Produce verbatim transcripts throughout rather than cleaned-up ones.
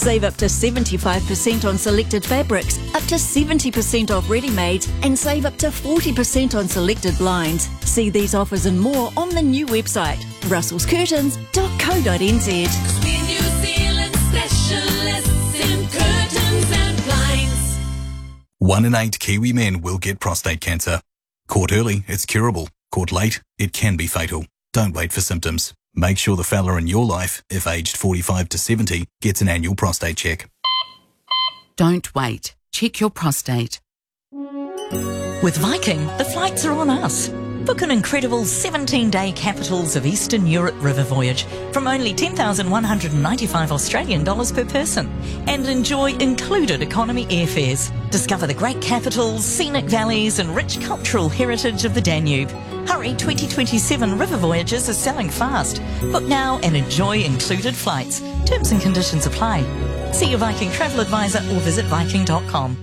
Save up to seventy-five percent on selected fabrics, up to seventy percent off ready-mades, and save up to forty percent on selected blinds. See these offers and more on the new website, russells curtains dot co dot n z. We're New Zealand specialists in curtains and blinds. One in eight Kiwi men will get prostate cancer. Caught early, it's curable. Caught late, it can be fatal. Don't wait for symptoms. Make sure the fella in your life, if aged forty-five to seventy, gets an annual prostate check. Don't wait. Check your prostate. With Viking, the flights are on us. Book an incredible seventeen-day Capitals of Eastern Europe river voyage from only ten thousand one hundred ninety-five Australian dollars per person and enjoy included economy airfares. Discover the great capitals, scenic valleys and rich cultural heritage of the Danube. Hurry, twenty twenty-seven river voyages are selling fast. Book now and enjoy included flights. Terms and conditions apply. See your Viking travel advisor or visit viking dot com.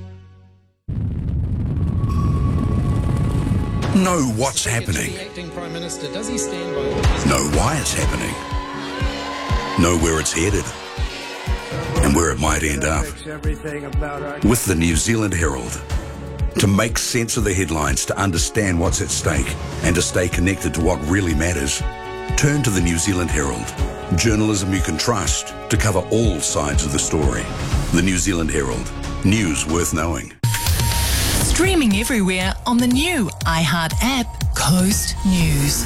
Know what's happening. Know why it's happening. Know where it's headed and where it might end up. With the New Zealand Herald. To make sense of the headlines, to understand what's at stake, and to stay connected to what really matters, turn to the New Zealand Herald. Journalism you can trust to cover all sides of the story. The New Zealand Herald. News worth knowing. Streaming everywhere on the new iHeart app, Coast News.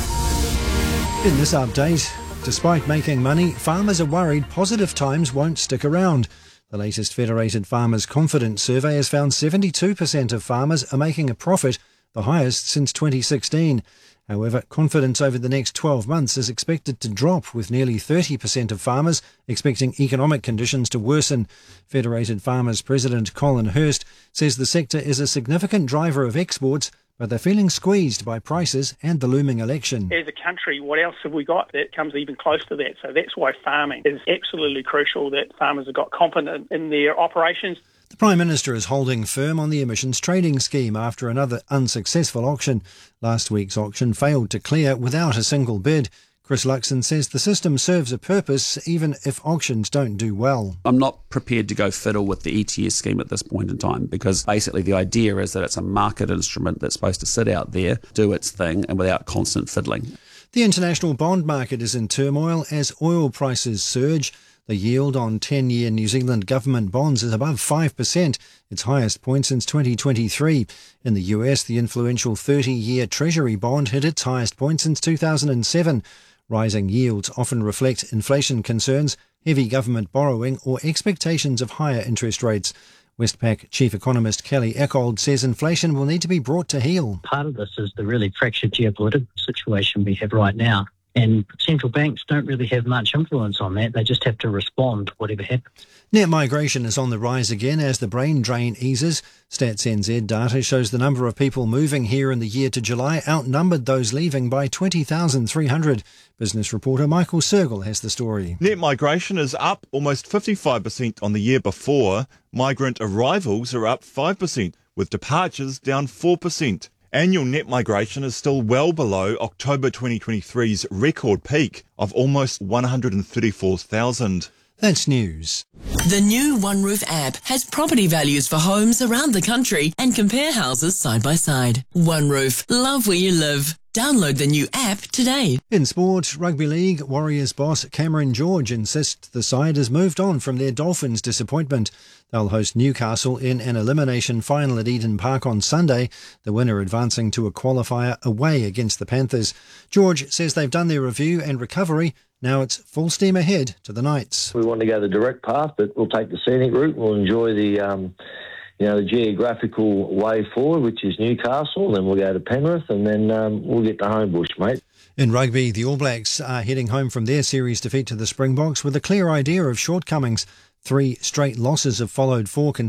In this update, despite making money, farmers are worried positive times won't stick around. The latest Federated Farmers Confidence Survey has found seventy-two percent of farmers are making a profit, the highest since twenty sixteen. However, confidence over the next twelve months is expected to drop, with nearly thirty percent of farmers expecting economic conditions to worsen. Federated Farmers President Colin Hurst says the sector is a significant driver of exports, but they're feeling squeezed by prices and the looming election. As a country, what else have we got that comes even close to that? So that's why farming is absolutely crucial, that farmers have got confidence in their operations. The Prime Minister is holding firm on the emissions trading scheme after another unsuccessful auction. Last week's auction failed to clear without a single bid. Chris Luxon says the system serves a purpose even if auctions don't do well. I'm not prepared to go fiddle with the E T S scheme at this point in time, because basically the idea is that it's a market instrument that's supposed to sit out there, do its thing, and without constant fiddling. The international bond market is in turmoil as oil prices surge. The yield on ten-year New Zealand government bonds is above five percent, its highest point since twenty twenty-three. In the U S, the influential thirty-year Treasury bond hit its highest point since two thousand seven. Rising yields often reflect inflation concerns, heavy government borrowing or expectations of higher interest rates. Westpac Chief Economist Kelly Eckold says inflation will need to be brought to heel. Part of this is the really fractured geopolitical situation we have right now. And central banks don't really have much influence on that. They just have to respond to whatever happens. Net migration is on the rise again as the brain drain eases. Stats N Z data shows the number of people moving here in the year to July outnumbered those leaving by twenty thousand three hundred. Business reporter Michael Sergel has the story. Net migration is up almost fifty-five percent on the year before. Migrant arrivals are up five percent, with departures down four percent. Annual net migration is still well below October twenty twenty-three's record peak of almost one hundred thirty-four thousand. That's news. The new One Roof app has property values for homes around the country and compare houses side by side. One Roof, love where you live. Download the new app today. In sport, Rugby League, Warriors boss Cameron George insists the side has moved on from their Dolphins' disappointment. They'll host Newcastle in an elimination final at Eden Park on Sunday, the winner advancing to a qualifier away against the Panthers. George says they've done their review and recovery. Now it's full steam ahead to the Knights. We want to go the direct path, but we'll take the scenic route. We'll enjoy the... Um You know, the geographical way forward, which is Newcastle, then we'll go to Penrith, and then um, we'll get to Homebush, mate. In rugby, the All Blacks are heading home from their series defeat to the Springboks with a clear idea of shortcomings. Three straight losses have followed four consecutive